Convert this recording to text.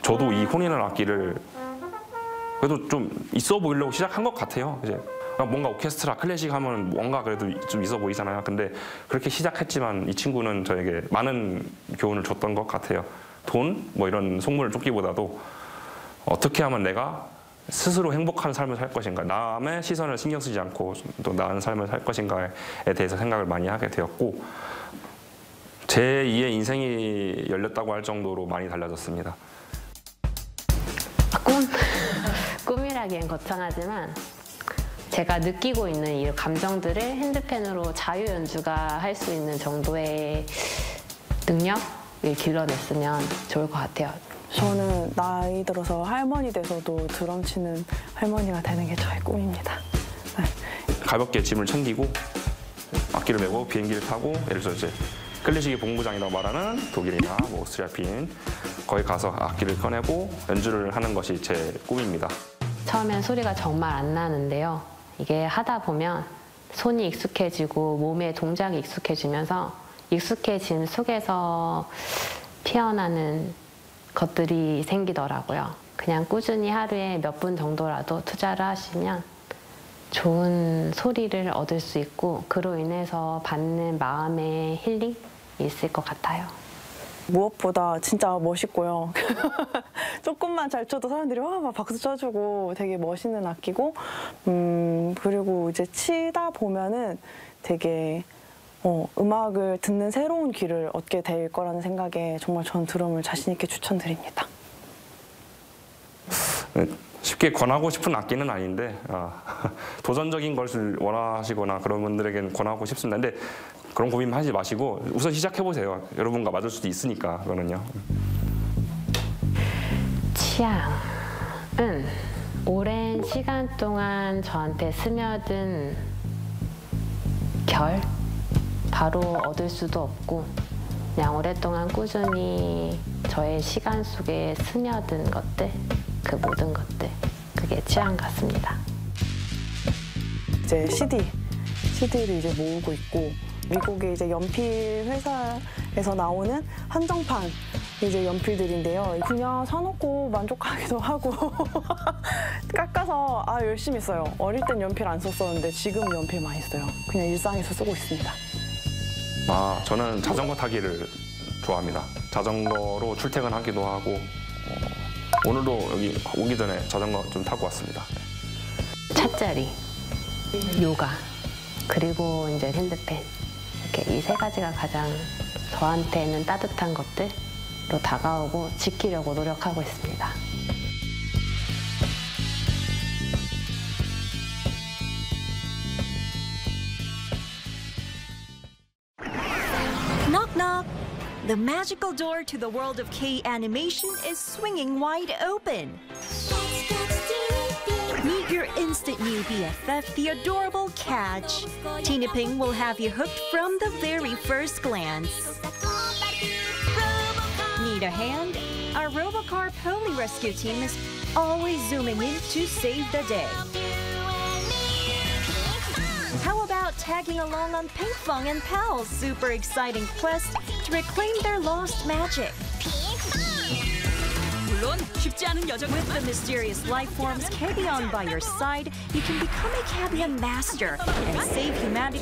저도 이 혼인을 악기를 그래도 좀 있어 보이려고 시작한 것 같아요. 이제 뭔가 오케스트라, 클래식 하면 뭔가 그래도 좀 있어 보이잖아요. 근데 그렇게 시작했지만 이 친구는 저에게 많은 교훈을 줬던 것 같아요. 돈, 뭐 이런 속물을 쫓기보다도 어떻게 하면 내가 스스로 행복한 삶을 살 것인가, 남의 시선을 신경 쓰지 않고 또 나은 삶을 살 것인가에 대해서 생각을 많이 하게 되었고 제2의 인생이 열렸다고 할 정도로 많이 달라졌습니다. 꿈이라기엔 거창하지만 제가 느끼고 있는 이 감정들을 핸드펜으로 자유 연주가 할 수 있는 정도의 능력을 길러냈으면 좋을 것 같아요. 저는 나이 들어서 할머니 돼서도 드럼 치는 할머니가 되는 게 저의 꿈입니다. 네. 가볍게 짐을 챙기고 악기를 메고 비행기를 타고 예를 들어서 이제 클래식의 본부장이라고 말하는 독일이나 뭐 오스트리아, 빈 거기 가서 악기를 꺼내고 연주를 하는 것이 제 꿈입니다. 처음엔 소리가 정말 안 나는데요. 이게 하다 보면 손이 익숙해지고 몸의 동작이 익숙해지면서 익숙해진 속에서 피어나는 것들이 생기더라고요. 그냥 꾸준히 하루에 몇 분 정도라도 투자를 하시면 좋은 소리를 얻을 수 있고 그로 인해서 받는 마음의 힐링이 있을 것 같아요. 무엇보다 진짜 멋있고요. 조금만 잘 쳐도 사람들이 와 막 박수 쳐주고 되게 멋있는 악기고 그리고 이제 치다 보면은 되게 음악을 듣는 새로운 귀를 얻게 될 거라는 생각에 정말 전 드럼을 자신 있게 추천드립니다. 쉽게 권하고 싶은 악기는 아닌데 도전적인 것을 원하시거나 그런 분들에게는 권하고 싶습니다. 근데 그런 고민 하지 마시고 우선 시작해보세요. 여러분과 맞을 수도 있으니까 그거는요. 취향은 오랜 시간 동안 저한테 스며든 결? 바로 얻을 수도 없고 그냥 오랫동안 꾸준히 저의 시간 속에 스며든 것들, 그 모든 것들, 그게 취향 같습니다. 이제 CD를 이제 모으고 있고 미국의 이제 연필 회사에서 나오는 한정판 이제 연필들인데요. 그냥 사놓고 만족하기도 하고 깎아서 열심히 써요. 어릴 땐 연필 안 썼었는데 지금 연필 많이 써요. 그냥 일상에서 쓰고 있습니다. 저는 자전거 타기를 좋아합니다. 자전거로 출퇴근하기도 하고 오늘도 여기 오기 전에 자전거 좀 타고 왔습니다. 찻자리, 요가, 그리고 이제 핸드펜 이렇게 이 세 가지가 가장 저한테는 따뜻한 것들로 다가오고 지키려고 노력하고 있습니다. Knock knock! The magical door to the world of K-animation is swinging wide open. Meet your instant new BFF, the adorable Catch. Tina Ping will have you hooked from the very first glance. Need a hand? Our Robocar Poli Rescue team is always zooming in to save the day. How about tagging along on Pinkfong and Pal's super exciting quest to reclaim their lost magic? 물론 쉽지 않은 여정이지만 With the mysterious life forms Kebion by your side, you can become a Kebion master and save humanity